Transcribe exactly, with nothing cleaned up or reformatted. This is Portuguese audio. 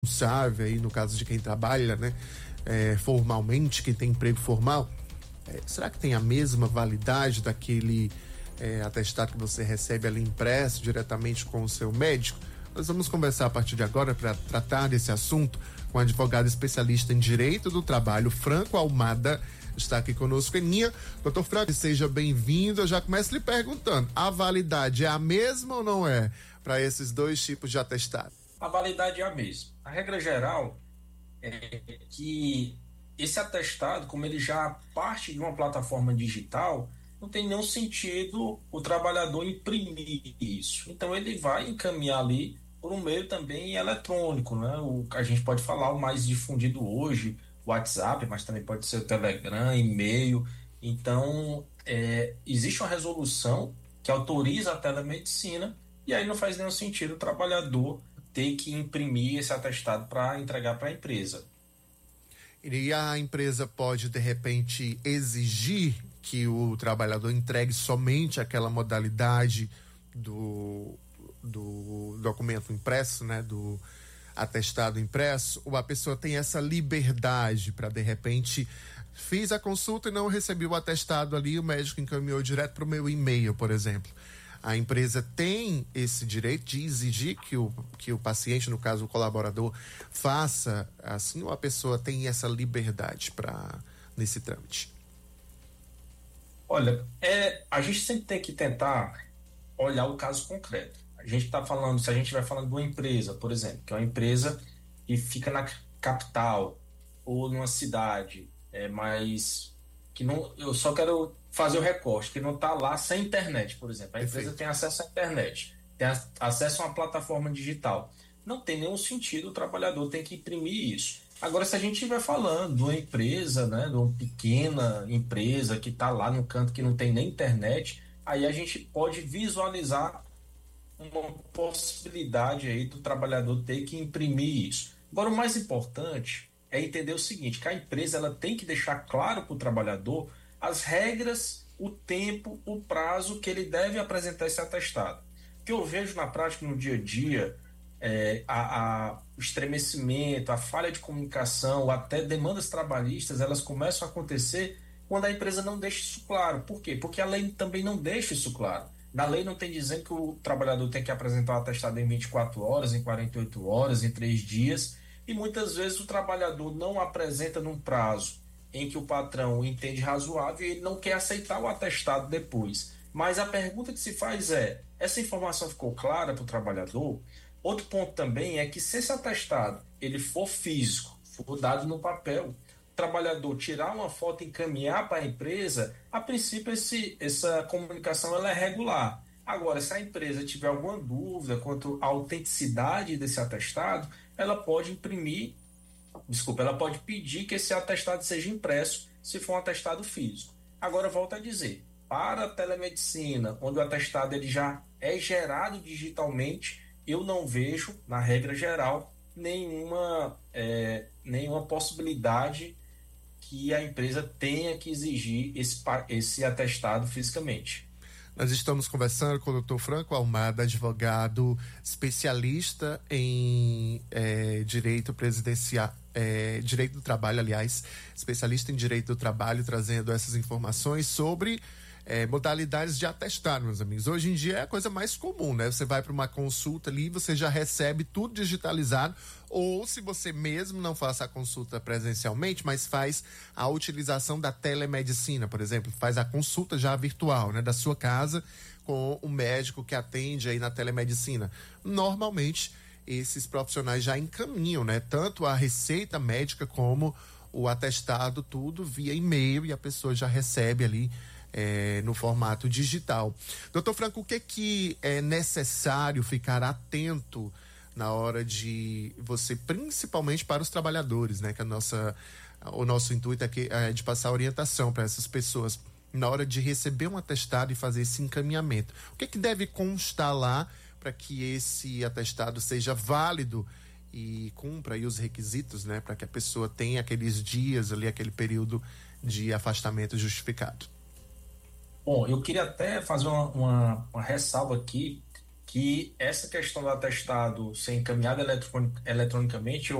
responsável aí no caso de quem trabalha, né, é, formalmente, quem tem emprego formal, é, será que tem a mesma validade daquele é, atestado que você recebe ali impresso diretamente com o seu médico? Nós vamos conversar a partir de agora para tratar desse assunto com a advogada especialista em Direito do Trabalho, Franco Almada, está aqui conosco. Eninha, doutor Franco, seja bem-vindo. Eu já começo lhe perguntando, a validade é a mesma ou não é para esses dois tipos de atestado? A validade é a mesma. A regra geral é que esse atestado, como ele já parte de uma plataforma digital, não tem nenhum sentido o trabalhador imprimir isso. Então ele vai encaminhar ali por um meio também eletrônico, né? O, a gente pode falar o mais difundido hoje, o WhatsApp, mas também pode ser o Telegram, e-mail. Então é, existe uma resolução que autoriza a telemedicina e aí não faz nenhum sentido o trabalhador ter que imprimir esse atestado para entregar para a empresa. E a empresa pode, de repente, exigir que o trabalhador entregue somente aquela modalidade do, do documento impresso, né, do atestado impresso, ou a pessoa tem essa liberdade para, de repente, fiz a consulta e não recebi o atestado ali, o médico encaminhou direto para o meu e-mail, por exemplo. A empresa tem esse direito de exigir que o, que o paciente, no caso o colaborador, faça assim, ou a pessoa tem essa liberdade para nesse trâmite? Olha, é, a gente sempre tem que tentar olhar o caso concreto. A gente está falando, se a gente vai falando de uma empresa, por exemplo, que é uma empresa que fica na capital ou numa cidade, é, mas que não, eu só quero fazer o recorte, que não está lá sem internet, por exemplo. A Perfeito. empresa tem acesso à internet, tem a, acesso a uma plataforma digital. Não tem nenhum sentido o trabalhador tem que imprimir isso. Agora, se a gente estiver falando de uma empresa, né, de uma pequena empresa que está lá no canto que não tem nem internet, aí a gente pode visualizar uma possibilidade aí do trabalhador ter que imprimir isso. Agora, o mais importante é entender o seguinte, que a empresa ela tem que deixar claro para o trabalhador as regras, o tempo, o prazo que ele deve apresentar esse atestado. O que eu vejo na prática, no dia a dia, é, a, a, o estremecimento, a falha de comunicação, até demandas trabalhistas, elas começam a acontecer quando a empresa não deixa isso claro. Por quê? Porque a lei também não deixa isso claro. Na lei não tem dizendo que o trabalhador tem que apresentar o atestado em vinte e quatro horas, em quarenta e oito horas, em três dias, e muitas vezes o trabalhador não apresenta num prazo em que o patrão entende razoável e ele não quer aceitar o atestado depois. Mas a pergunta que se faz é, essa informação ficou clara para o trabalhador? Outro ponto também é que se esse atestado ele for físico, for dado no papel, o trabalhador tirar uma foto e encaminhar para a empresa, a princípio esse, essa comunicação ela é regular. Agora, se a empresa tiver alguma dúvida quanto à autenticidade desse atestado, ela pode imprimir, desculpa, ela pode pedir que esse atestado seja impresso, se for um atestado físico. Agora, volto a dizer, para a telemedicina, onde o atestado ele já é gerado digitalmente, eu não vejo, na regra geral, nenhuma, é, nenhuma possibilidade que a empresa tenha que exigir esse, esse atestado fisicamente. Nós estamos conversando com o doutor Franco Almada, advogado especialista em é, direito presidencial, é, direito do trabalho, aliás, especialista em direito do trabalho, trazendo essas informações sobre É, modalidades de atestado, meus amigos. Hoje em dia é a coisa mais comum, né? Você vai para uma consulta ali, você já recebe tudo digitalizado, ou se você mesmo não faça a consulta presencialmente, mas faz a utilização da telemedicina, por exemplo, faz a consulta já virtual, né? Da sua casa com o médico que atende aí na telemedicina. Normalmente, esses profissionais já encaminham, né? Tanto a receita médica como o atestado, tudo via e-mail, e a pessoa já recebe ali É, no formato digital. Doutor Franco, o que que é necessário ficar atento na hora de você, principalmente para os trabalhadores, né? Que a nossa, o nosso intuito aqui é de passar orientação para essas pessoas na hora de receber um atestado e fazer esse encaminhamento. O que que deve constar lá para que esse atestado seja válido e cumpra aí os requisitos, né? Para que a pessoa tenha aqueles dias ali, aquele período de afastamento justificado. Bom, eu queria até fazer uma, uma, uma ressalva aqui que essa questão do atestado ser encaminhado eletroni- eletronicamente